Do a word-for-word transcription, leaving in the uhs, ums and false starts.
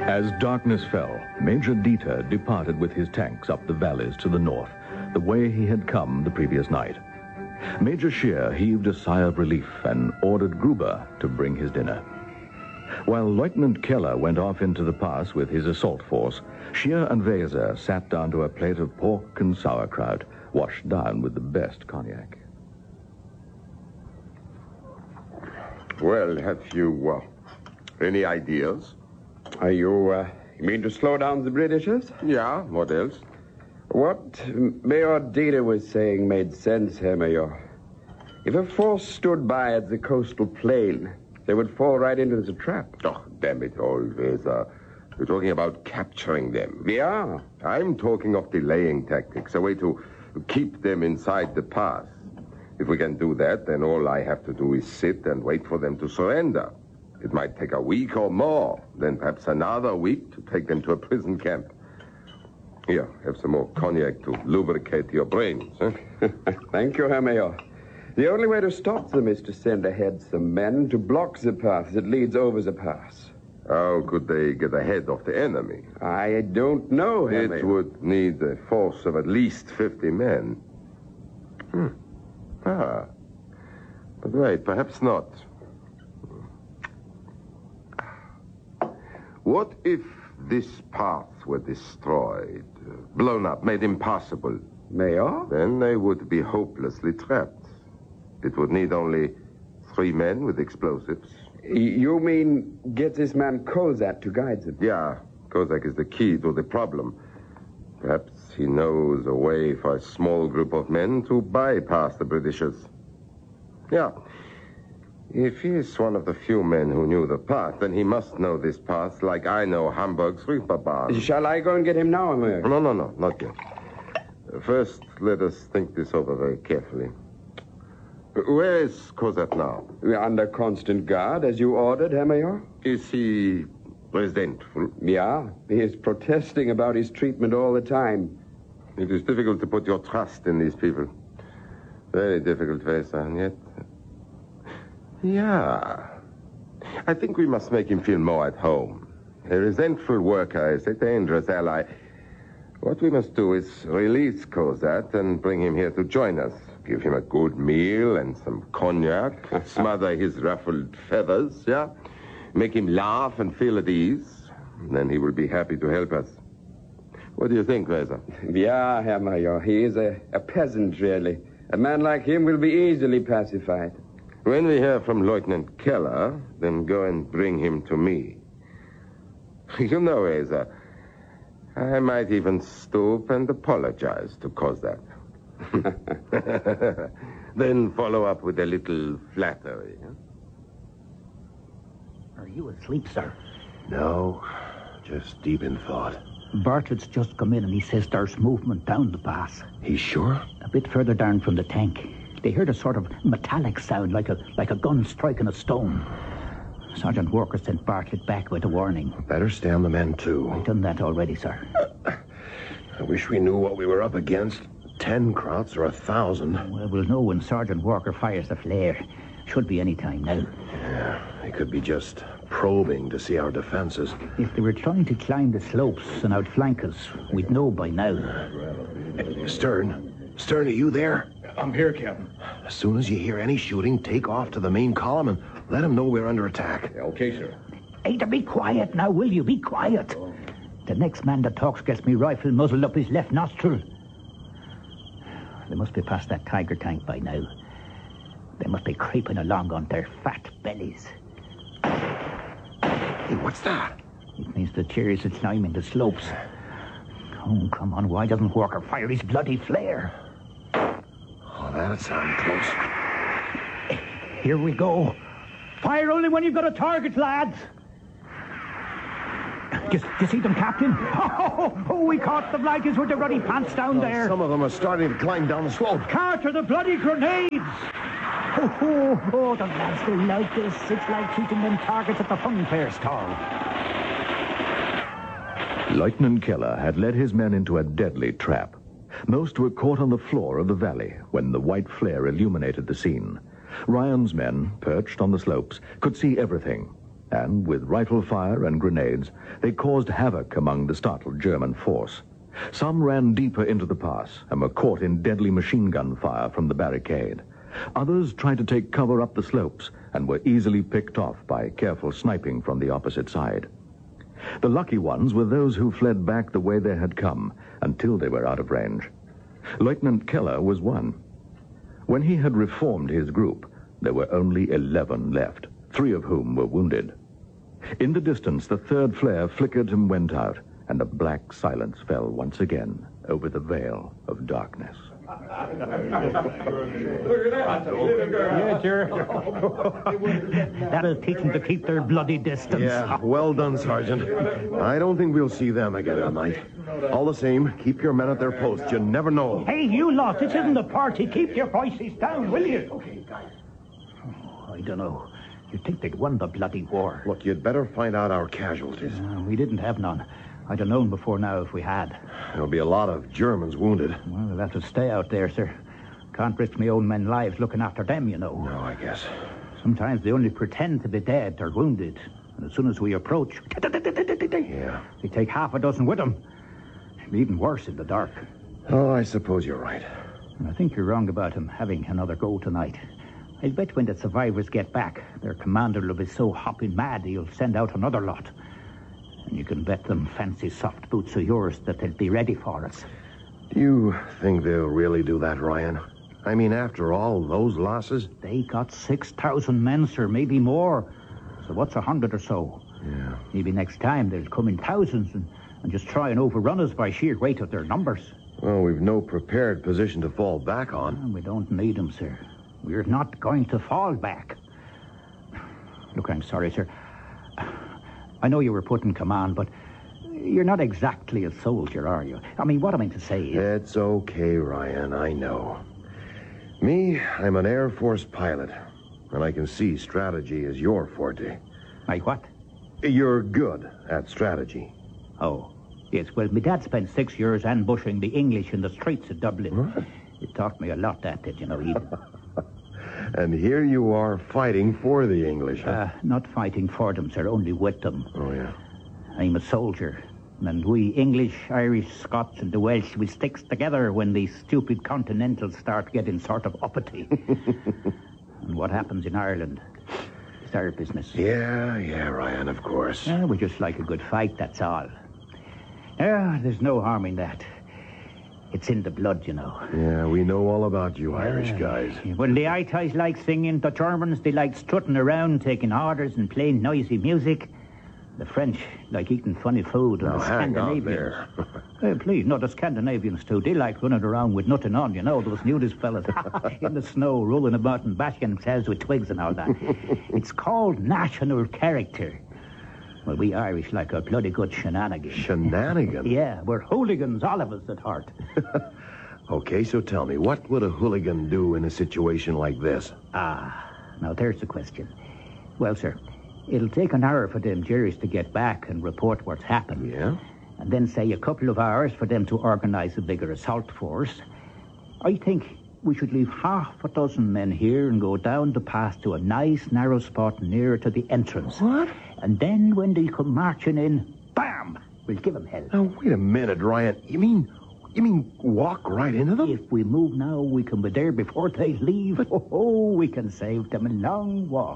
As darkness fell, Major Dieter departed with his tanks up the valleys to the north, the way he had come the previous night. Major Scheer heaved a sigh of relief and ordered Gruber to bring his dinner. While Lieutenant Keller went off into the pass with his assault force, Scheer and Weser sat down to a plate of pork and sauerkraut, washed down with the best cognac. Well, have you uh, any ideas? Are you, uh, you mean to slow down the Britishers? Yeah, what else? What Mayor Dieter was saying made sense, Herr Mayor. If a force stood by at the coastal plain, they would fall right into the trap. Oh, damn it all, Weser. You're talking about capturing them. Yeah. I'm talking of delaying tactics, a way to keep them inside the pass. If we can do that, then all I have to do is sit and wait for them to surrender. It might take a week or more, then perhaps another week to take them to a prison camp. Here, have some more cognac to lubricate your brains. Huh? Thank you, Herr Mayor. The only way to stop them is to send ahead some men to block the path that leads over the pass. How could they get ahead of the enemy? I don't know, Herr It Mayor. would need a force of at least fifty men. Hmm. Ah. But wait, perhaps not. What if this path were destroyed, uh, blown up, made impossible? Mayor? Then they would be hopelessly trapped. It would need only three men with explosives. Y- You mean get this man Kozak to guide them? Yeah, Kozak is the key to the problem. Perhaps he knows a way for a small group of men to bypass the Britishers. Yeah. If he is one of the few men who knew the path, then he must know this path like I know Hamburg's Reeperbahn. Shall I go and get him now, Herr Mayor? No, no, no, not yet. First, let us think this over very carefully. Where is Kozak now? We're under constant guard, as you ordered, Herr Mayor. Is he resentful? Yeah, he is protesting about his treatment all the time. It is difficult to put your trust in these people. Very difficult, Weser, and yet... Yeah. I think we must make him feel more at home. A resentful worker is a dangerous ally. What we must do is release Kozak and bring him here to join us. Give him a good meal and some cognac. Smother his ruffled feathers, yeah? Make him laugh and feel at ease. Then he will be happy to help us. What do you think, Weser? Yeah, Herr Mayor, he is a, a peasant, really. A man like him will be easily pacified. When we hear from Lieutenant Keller, then go and bring him to me. You know, Weser, I might even stoop and apologize to Kozak. Then follow up with a little flattery. Huh? Are you asleep, sir? No, just deep in thought. Bartlett's just come in and he says there's movement down the pass. He's sure? A bit further down from the tank. They heard a sort of metallic sound, like a like a gun striking a stone. Sergeant Walker sent Bartlett back with a warning. Better stay on the men, too. I've done that already, sir. I wish we knew what we were up against. Ten Krauts or a thousand. Well, we'll know when Sergeant Walker fires the flare. Should be any time now. Yeah, they could be just probing to see our defenses. If they were trying to climb the slopes and outflank us, we'd know by now. Hey, Stern. Stern, are you there? I'm here, Captain. As soon as you hear any shooting, take off to the main column and let them know we're under attack. Okay, sir. Hey, to be quiet now, will you? Be quiet. The next man that talks gets me rifle muzzled up his left nostril. They must be past that Tiger tank by now. They must be creeping along on their fat bellies. Hey, what's that? It means the chariots are climbing the slopes. Oh, come on, why doesn't Walker fire his bloody flare? Oh, that sounded close. Here we go. Fire only when you've got a target, lads. Do you, do you see them, Captain? Oh, oh, we caught the blankets with the ruddy pants down there. Some of them are starting to climb down the slope. Carter, the bloody grenades! Oh, oh, oh, the lads, they like this. It's like shooting them targets at the fun fair stall. Lieutenant Keller had led his men into a deadly trap. Most were caught on the floor of the valley when the white flare illuminated the scene. Ryan's men, perched on the slopes, could see everything, and with rifle fire and grenades, they caused havoc among the startled German force. Some ran deeper into the pass and were caught in deadly machine gun fire from the barricade. Others tried to take cover up the slopes and were easily picked off by careful sniping from the opposite side. The lucky ones were those who fled back the way they had come until they were out of range. Lieutenant Keller was one. When he had reformed his group, there were only eleven left, three of whom were wounded. In the distance, the third flare flickered and went out, and a black silence fell once again over the veil of darkness. Yeah, sir. That'll teach them to keep their bloody distance. Yeah, well done, Sergeant. I don't think we'll see them again tonight. All the same, keep your men at their posts. You never know. Hey, you lot, this isn't a party. Keep your voices down, will you? Okay, guys. Oh, I don't know. You'd think they'd won the bloody war. Look, you'd better find out our casualties. Uh, we didn't have none. I'd have known before now if we had. There'll be a lot of Germans wounded. Well, we'll have to stay out there, sir. Can't risk my own men's lives looking after them, you know. No, I guess. Sometimes they only pretend to be dead or wounded. And as soon as we approach... Yeah. They take half a dozen with them. It'd be even worse in the dark. Oh, I suppose you're right. And I think you're wrong about him having another go tonight. I'll bet when the survivors get back, their commander will be so hopping mad he'll send out another lot. And you can bet them fancy soft boots of yours that they'll be ready for us. Do you think they'll really do that, Ryan? I mean, after all those losses? They got six thousand men, sir, maybe more. So what's a hundred or so? Yeah. Maybe next time they'll come in thousands and, and just try and overrun us by sheer weight of their numbers. Well, we've no prepared position to fall back on. And we don't need them, sir. We're not going to fall back. Look, I'm sorry, sir. I know you were put in command, but you're not exactly a soldier, are you? I mean, what I mean to say is... It's okay, Ryan, I know. Me, I'm an Air Force pilot, and I can see strategy is your forte. My what? You're good at strategy. Oh, yes. Well, my dad spent six years ambushing the English in the streets of Dublin. What? It taught me a lot, that did, you know, even. And here you are fighting for the English, huh? Uh, not fighting for them, sir, only with them. Oh, yeah. I'm a soldier, and we English, Irish, Scots, and the Welsh, we sticks together when these stupid continentals start getting sort of uppity. And what happens in Ireland is our business. Yeah, yeah, Ryan, of course. Yeah, we just like a good fight, that's all. Yeah, there's no harm in that. It's in the blood, you know. Yeah, we know all about you Irish guys. When the Irish like singing, the Germans, they like strutting around, taking orders and playing noisy music. The French like eating funny food, and Now, the hang on Scandinavians... there. Hey, please, no, the Scandinavians, too. They like running around with nothing on, you know, those nudist fellas in the snow, rolling about and bashing themselves with twigs and all that. It's called national character. Well, we Irish like a bloody good shenanigan. Shenanigan? Yeah, we're hooligans, all of us at heart. Okay, so tell me, what would a hooligan do in a situation like this? Ah, now there's the question. Well, sir, it'll take an hour for them Jerrys to get back and report what's happened. Yeah? And then, say, a couple of hours for them to organize a bigger assault force. I think we should leave half a dozen men here and go down the pass to a nice, narrow spot nearer to the entrance. What? And then when they come marching in, bam, we'll give them hell. Now, wait a minute, Ryan. You mean, you mean walk right into them? If we move now, we can be there before they leave. Oh, we can save them a long walk.